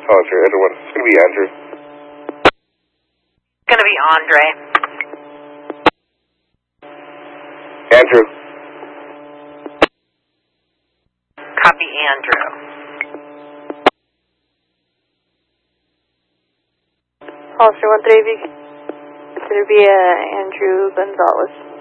Hollister, everyone. It's going to be Andrew. It's going to be Andre. Andrew. Copy Andrew. Hollister 1-3, it's going to be Andrew Gonzalez.